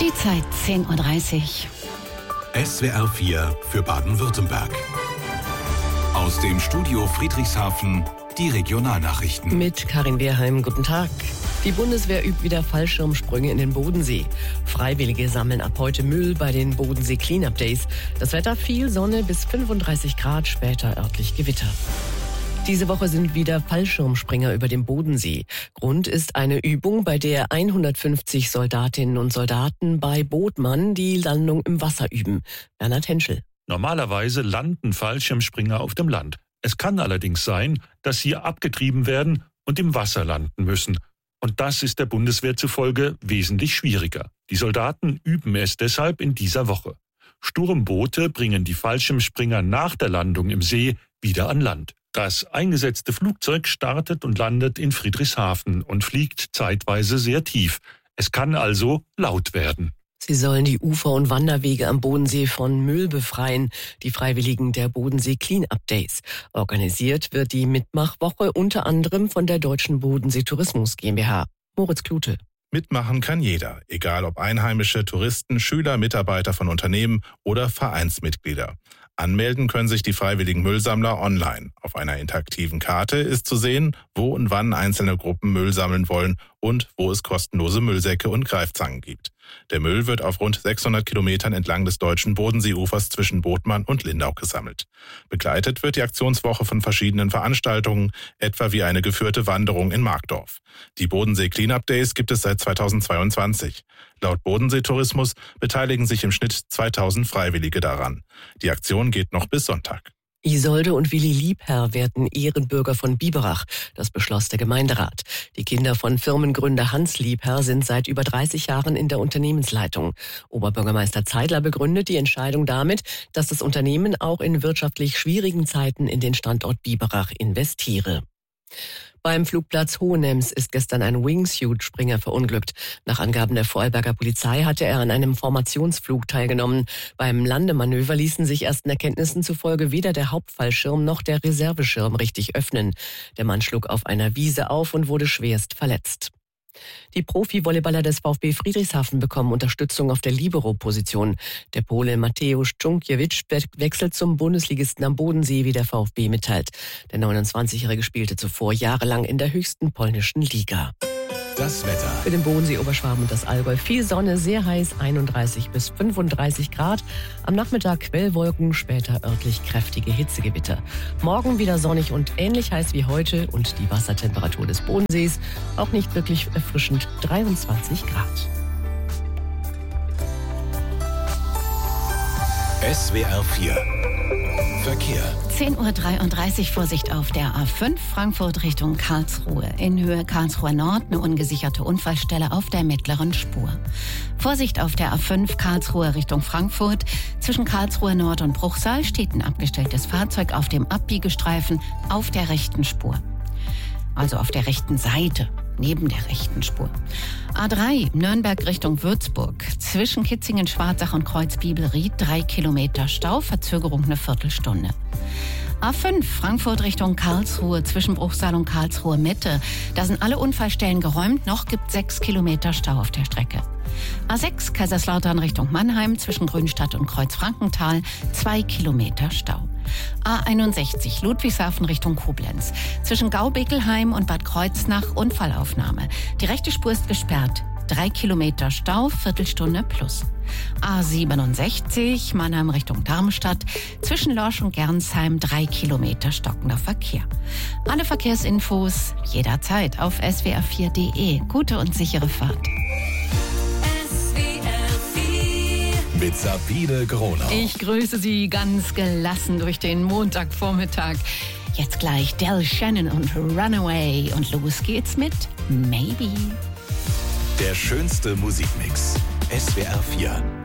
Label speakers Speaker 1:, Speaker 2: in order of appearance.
Speaker 1: Die Zeit 10:30 Uhr.
Speaker 2: SWR 4 für Baden-Württemberg. Aus dem Studio Friedrichshafen die Regionalnachrichten.
Speaker 3: Mit Karin Wehrheim, guten Tag. Die Bundeswehr übt wieder Fallschirmsprünge in den Bodensee. Freiwillige sammeln ab heute Müll bei den Bodensee Cleanup Days. Das Wetter viel Sonne bis 35 Grad, später örtlich Gewitter. Diese Woche sind wieder Fallschirmspringer über dem Bodensee. Grund ist eine Übung, bei der 150 Soldatinnen und Soldaten bei Bodmann die Landung im Wasser üben. Bernhard Henschel.
Speaker 4: Normalerweise landen Fallschirmspringer auf dem Land. Es kann allerdings sein, dass sie abgetrieben werden und im Wasser landen müssen. Und das ist der Bundeswehr zufolge wesentlich schwieriger. Die Soldaten üben es deshalb in dieser Woche. Sturmboote bringen die Fallschirmspringer nach der Landung im See wieder an Land. Das eingesetzte Flugzeug startet und landet in Friedrichshafen und fliegt zeitweise sehr tief. Es kann also laut werden.
Speaker 3: Sie sollen die Ufer- und Wanderwege am Bodensee von Müll befreien, die Freiwilligen der Bodensee Cleanup Days. Organisiert wird die Mitmachwoche unter anderem von der Deutschen Bodensee Tourismus GmbH. Moritz Klute.
Speaker 5: Mitmachen kann jeder, egal ob Einheimische, Touristen, Schüler, Mitarbeiter von Unternehmen oder Vereinsmitglieder. Anmelden können sich die freiwilligen Müllsammler online. Auf einer interaktiven Karte ist zu sehen, wo und wann einzelne Gruppen Müll sammeln wollen und wo es kostenlose Müllsäcke und Greifzangen gibt. Der Müll wird auf rund 600 Kilometern entlang des deutschen Bodenseeufers zwischen Bodmann und Lindau gesammelt. Begleitet wird die Aktionswoche von verschiedenen Veranstaltungen, etwa wie eine geführte Wanderung in Markdorf. Die Bodensee Cleanup Days gibt es seit 2022. Laut Bodensee Tourismus beteiligen sich im Schnitt 2000 Freiwillige daran. Die Aktion geht noch bis Sonntag.
Speaker 3: Isolde und Willi Liebherr werden Ehrenbürger von Biberach. Das beschloss der Gemeinderat. Die Kinder von Firmengründer Hans Liebherr sind seit über 30 Jahren in der Unternehmensleitung. Oberbürgermeister Zeidler begründet die Entscheidung damit, dass das Unternehmen auch in wirtschaftlich schwierigen Zeiten in den Standort Biberach investiere. Beim Flugplatz Hohenems ist gestern ein Wingsuit-Springer verunglückt. Nach Angaben der Vorarlberger Polizei hatte er an einem Formationsflug teilgenommen. Beim Landemanöver ließen sich ersten Erkenntnissen zufolge weder der Hauptfallschirm noch der Reserveschirm richtig öffnen. Der Mann schlug auf einer Wiese auf und wurde schwerst verletzt. Die Profi-Volleyballer des VfB Friedrichshafen bekommen Unterstützung auf der Libero-Position. Der Pole Mateusz Dżunkiewicz wechselt zum Bundesligisten am Bodensee, wie der VfB mitteilt. Der 29-Jährige spielte zuvor jahrelang in der höchsten polnischen Liga.
Speaker 2: Das Wetter.
Speaker 3: Für den Bodensee, Oberschwaben und das Allgäu viel Sonne, sehr heiß, 31 bis 35 Grad. Am Nachmittag Quellwolken, später örtlich kräftige Hitzegewitter. Morgen wieder sonnig und ähnlich heiß wie heute und die Wassertemperatur des Bodensees auch nicht wirklich erfrischend, 23 Grad.
Speaker 2: SWR 4 Verkehr.
Speaker 1: 10:33 Uhr, Vorsicht auf der A5 Frankfurt Richtung Karlsruhe. In Höhe Karlsruher Nord eine ungesicherte Unfallstelle auf der mittleren Spur. Vorsicht auf der A5 Karlsruhe Richtung Frankfurt. Zwischen Karlsruhe Nord und Bruchsal steht ein abgestelltes Fahrzeug auf dem Abbiegestreifen auf der rechten Spur. Also auf der rechten Seite, neben der rechten Spur. A3 Nürnberg Richtung Würzburg. Zwischen Kitzingen, Schwarzach und Kreuz-Bibelried 3 Kilometer Stau, Verzögerung eine Viertelstunde. A5 Frankfurt Richtung Karlsruhe, zwischen Bruchsal und Karlsruhe Mitte. Da sind alle Unfallstellen geräumt, noch gibt 6 Kilometer Stau auf der Strecke. A6 Kaiserslautern Richtung Mannheim, zwischen Grünstadt und Kreuzfrankenthal 2 Kilometer Stau. A61 Ludwigshafen Richtung Koblenz. Zwischen Gaubeckelheim und Bad Kreuznach Unfallaufnahme. Die rechte Spur ist gesperrt. 3 Kilometer Stau, Viertelstunde plus. A67 Mannheim Richtung Darmstadt. Zwischen Lorsch und Gernsheim 3 Kilometer stockender Verkehr. Alle Verkehrsinfos jederzeit auf swr4.de. Gute und sichere Fahrt.
Speaker 2: Mit Sabine Gronau.
Speaker 1: Ich grüße Sie ganz gelassen durch den Montagvormittag. Jetzt gleich Del Shannon und Runaway. Und los geht's mit Maybe.
Speaker 2: Der schönste Musikmix. SWR 4.